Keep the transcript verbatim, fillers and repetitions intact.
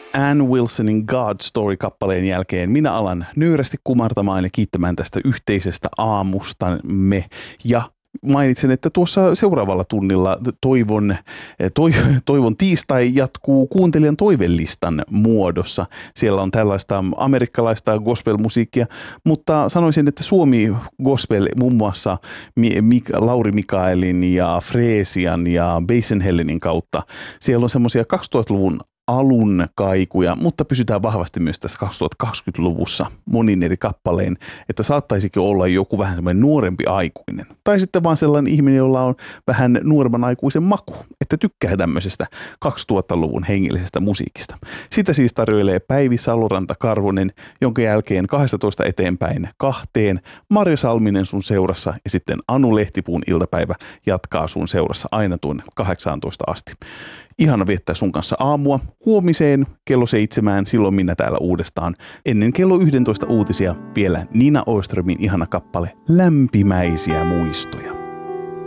Ann Wilsonin God Story-kappaleen jälkeen minä alan nöyrästi kumartamaan ja kiittämään tästä yhteisestä aamustamme ja mainitsen, että tuossa seuraavalla tunnilla toivon, toivon tiistai jatkuu kuuntelijan toivelistan muodossa. Siellä on tällaista amerikkalaista gospel-musiikkia, mutta sanoisin, että Suomi gospel muun muassa Lauri Mikaelin ja Freesian ja Basin Hellenin kautta. Siellä on semmoisia kaksituhattaluvun alun kaikuja, mutta pysytään vahvasti myös tässä kaksituhattakaksikymmentäluvussa monin eri kappaleen, että saattaisikin olla joku vähän semmoinen nuorempi aikuinen. Tai sitten vaan sellainen ihminen, jolla on vähän nuoremman aikuisen maku, että tykkää tämmöisestä kaksituhattaluvun hengellisestä musiikista. Sitä siis tarjoilee Päivi Saloranta Karvonen, jonka jälkeen kaksitoista eteenpäin kahteen, Marja Salminen sun seurassa ja sitten Anu Lehtipuun iltapäivä jatkaa sun seurassa aina tuonne kahdeksaantoista asti. Ihana viettää sun kanssa aamua. Huomiseen kello seitsemään, silloin minä täällä uudestaan. Ennen kello yksitoista uutisia vielä Nina Åströmin ihana kappale Lämpimäisiä muistoja.